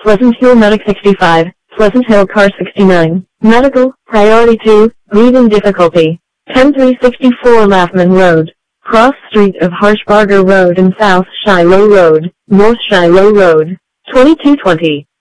Pleasant Hill Medic 65, Pleasant Hill Car 69, Medical, Priority 2, Breathing Difficulty, 10364 Laughman Road, Cross Street of Harshbarger Road and South Shiloh Road, North Shiloh Road, 2220.